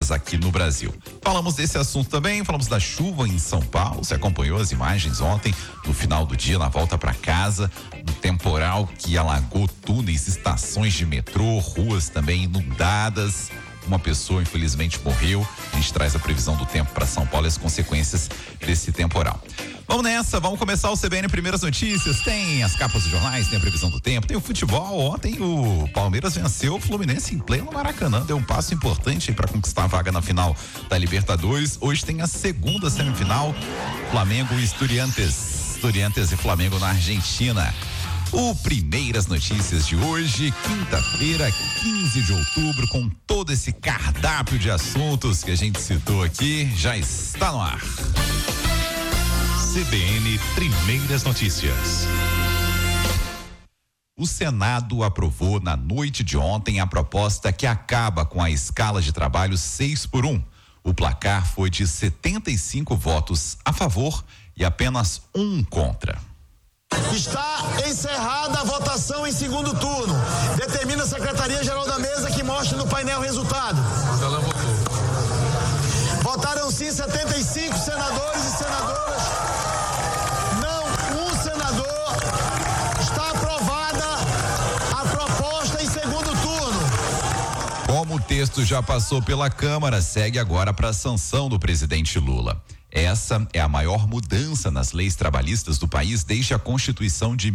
horas aqui no Brasil. Falamos desse assunto também, falamos da chuva em São Paulo. Você acompanhou as imagens ontem, no final do dia, na volta para casa, do temporal que alagou túneis, estações de metrô, ruas também inundadas. Uma pessoa, infelizmente, morreu. A gente traz a previsão do tempo para São Paulo e as consequências desse temporal. Vamos nessa, vamos começar o CBN Primeiras Notícias. Tem as capas dos jornais, tem a previsão do tempo, tem o futebol. Ontem o Palmeiras venceu o Fluminense em pleno Maracanã, deu um passo importante para conquistar a vaga na final da Libertadores. Hoje tem a segunda semifinal, Flamengo e Estudiantes e Flamengo na Argentina. O Primeiras Notícias de hoje, quinta-feira, 15 de outubro, com todo esse cardápio de assuntos que a gente citou aqui, já está no ar. CBN Primeiras Notícias. O Senado aprovou na noite de ontem a proposta que acaba com a escala de trabalho 6x1. O placar foi de 75 votos a favor e apenas 1 contra. Está encerrada a votação em segundo turno. Determina a Secretaria-Geral da Mesa que mostre no painel o resultado. Ela votou. Votaram sim 75 senadores e senadoras. Não, um senador. Está aprovada a proposta em segundo turno. Como o texto já passou pela Câmara, segue agora para a sanção do presidente Lula. Essa é a maior mudança nas leis trabalhistas do país desde a Constituição de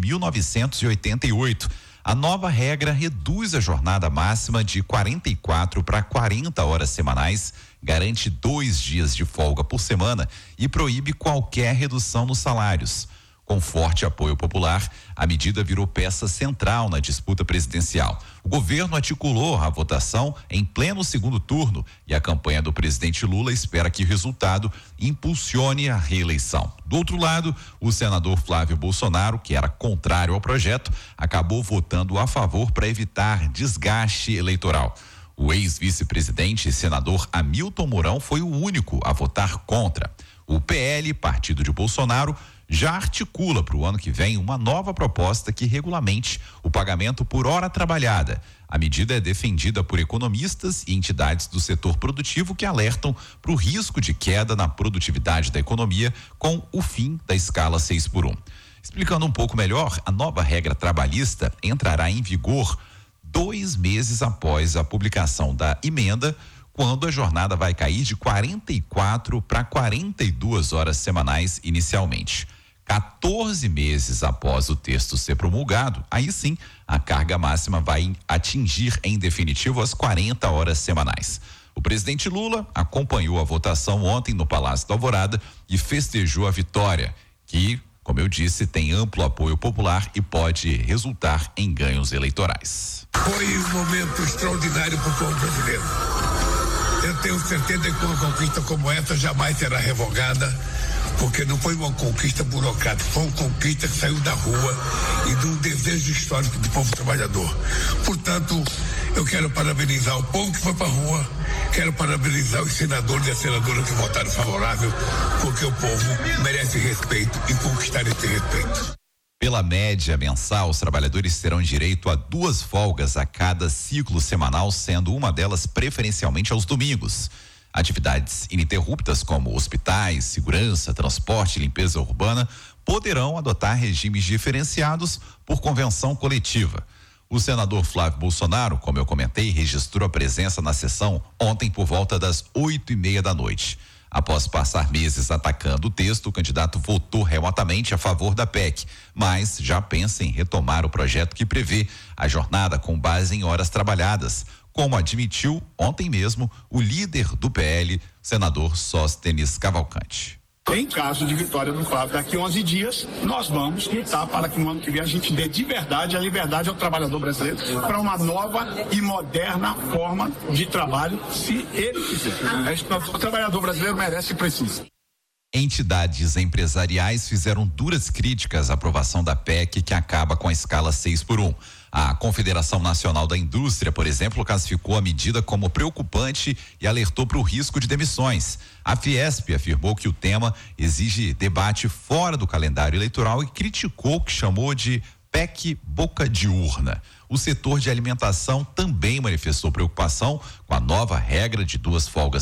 1988. A nova regra reduz a jornada máxima de 44 para 40 horas semanais, garante 2 dias de folga por semana e proíbe qualquer redução nos salários. Com forte apoio popular, a medida virou peça central na disputa presidencial. O governo articulou a votação em pleno segundo turno e a campanha do presidente Lula espera que o resultado impulsione a reeleição. Do outro lado, o senador Flávio Bolsonaro, que era contrário ao projeto, acabou votando a favor para evitar desgaste eleitoral. O ex-vice-presidente e senador Hamilton Mourão foi o único a votar contra. O PL, partido de Bolsonaro, já articula para o ano que vem uma nova proposta que regulamente o pagamento por hora trabalhada. A medida é defendida por economistas e entidades do setor produtivo que alertam para o risco de queda na produtividade da economia com o fim da escala 6x1. Explicando um pouco melhor, a nova regra trabalhista entrará em vigor 2 meses após a publicação da emenda, quando a jornada vai cair de 44 para 42 horas semanais inicialmente. 14 meses após o texto ser promulgado, aí sim a carga máxima vai atingir em definitivo as 40 horas semanais. O presidente Lula acompanhou a votação ontem no Palácio da Alvorada e festejou a vitória, que, como eu disse, tem amplo apoio popular e pode resultar em ganhos eleitorais. Foi um momento extraordinário para o povo brasileiro. Eu tenho certeza que uma conquista como essa jamais será revogada, porque não foi uma conquista burocrática, foi uma conquista que saiu da rua e de um desejo histórico do povo trabalhador. Portanto, eu quero parabenizar o povo que foi para a rua, quero parabenizar os senadores e as senadoras que votaram favorável, porque o povo merece respeito e conquistar esse respeito. Pela média mensal, os trabalhadores terão direito a 2 folgas a cada ciclo semanal, sendo uma delas preferencialmente aos domingos. Atividades ininterruptas como hospitais, segurança, transporte e limpeza urbana poderão adotar regimes diferenciados por convenção coletiva. O senador Flávio Bolsonaro, como eu comentei, registrou a presença na sessão ontem por volta das 8:30 da noite. Após passar meses atacando o texto, o candidato votou remotamente a favor da PEC, mas já pensa em retomar o projeto que prevê a jornada com base em horas trabalhadas, como admitiu ontem mesmo o líder do PL, senador Sóstenes Cavalcante. Em caso de vitória do Flávio, daqui a 11 dias, nós vamos lutar para que no ano que vem a gente dê de verdade a liberdade ao trabalhador brasileiro para uma nova e moderna forma de trabalho, se ele quiser. O trabalhador brasileiro merece e precisa. Entidades empresariais fizeram duras críticas à aprovação da PEC que acaba com a escala 6x1. A Confederação Nacional da Indústria, por exemplo, classificou a medida como preocupante e alertou para o risco de demissões. A Fiesp afirmou que o tema exige debate fora do calendário eleitoral e criticou o que chamou de PEC boca de urna. O setor de alimentação também manifestou preocupação com a nova regra de 2 folgas